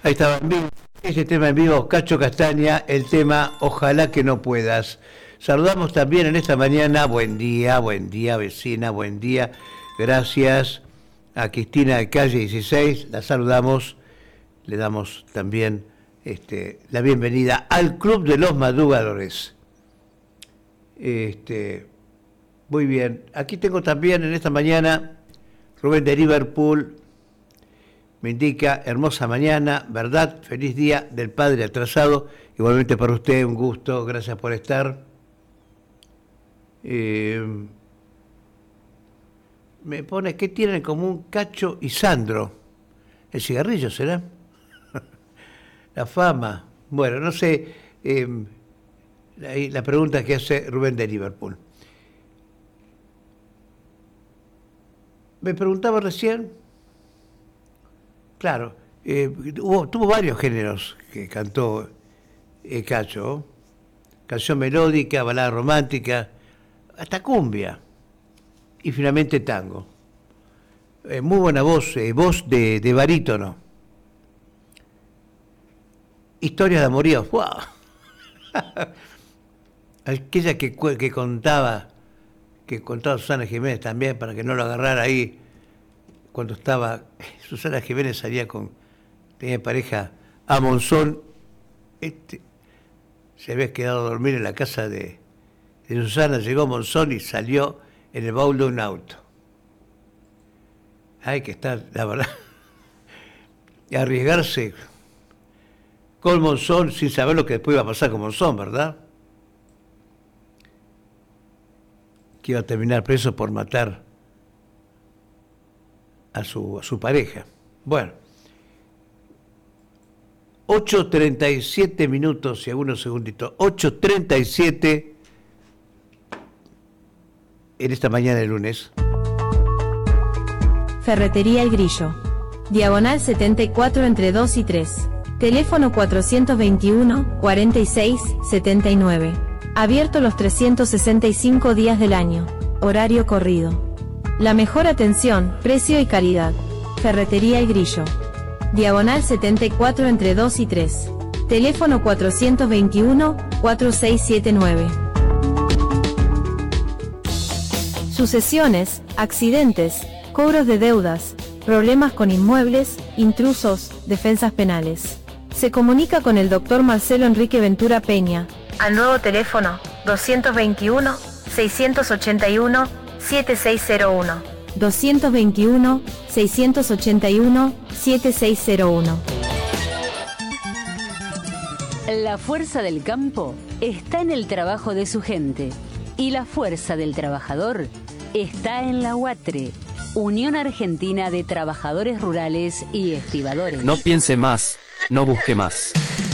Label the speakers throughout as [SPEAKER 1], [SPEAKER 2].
[SPEAKER 1] Ahí estaba en vivo. Ese tema en vivo, Cacho Castaña, el tema Ojalá que no puedas. Saludamos también en esta mañana, buen día vecina, buen día. Gracias a Cristina de Calle 16, la saludamos, le damos también la bienvenida al Club de los Madrugadores. Muy bien, aquí tengo también en esta mañana Rubén de Liverpool. Me indica, hermosa mañana, ¿verdad? Feliz día del padre atrasado. Igualmente para usted, un gusto, gracias por estar. Me pone, ¿qué tienen en común Cacho y Sandro? ¿El cigarrillo será? La fama. Bueno, no sé, la pregunta que hace Rubén de Liverpool. Me preguntaba recién. Claro, tuvo varios géneros que cantó Cacho. Canción melódica, balada romántica, hasta cumbia. Y finalmente tango. Muy buena voz, voz de barítono. Historias de amoríos. ¡Wow! Aquella que contaba Susana Jiménez también, para que no lo agarrara ahí. Cuando estaba, Susana Jiménez tenía pareja a Monzón, se había quedado a dormir en la casa de Susana, llegó Monzón y salió en el baúl de un auto. Hay que estar, la verdad, y arriesgarse con Monzón sin saber lo que después iba a pasar con Monzón, ¿verdad? Que iba a terminar preso por matar a su pareja. Bueno, 8:37 minutos y algunos segunditos. 8:37 en esta mañana de lunes.
[SPEAKER 2] Ferretería El Grillo. Diagonal 74 entre 2 y 3. Teléfono 421 46 79. Abierto los 365 días del año. Horario corrido. La mejor atención, precio y calidad. Ferretería El Grillo. Diagonal 74 entre 2 y 3. Teléfono 421 4679. Sucesiones, accidentes, cobros de deudas, problemas con inmuebles, intrusos, defensas penales. Se comunica con el Dr. Marcelo Enrique Ventura Peña al nuevo teléfono 221 681 7601. 221 681 7601.
[SPEAKER 3] La fuerza del campo está en el trabajo de su gente y la fuerza del trabajador está en la UATRE, Unión Argentina de Trabajadores Rurales y Estibadores.
[SPEAKER 4] No piense más, no busque más.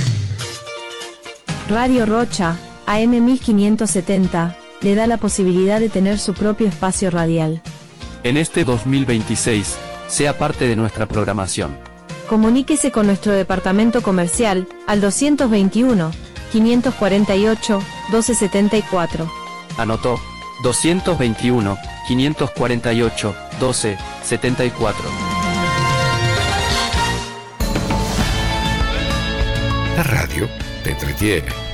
[SPEAKER 2] Radio Rocha, AM 1570, le da la posibilidad de tener su propio espacio radial.
[SPEAKER 4] En este 2026, sea parte de nuestra programación.
[SPEAKER 2] Comuníquese con nuestro departamento comercial al 221 548 1274.
[SPEAKER 4] Anotó, 221 548 1274.
[SPEAKER 5] La radio te entretiene.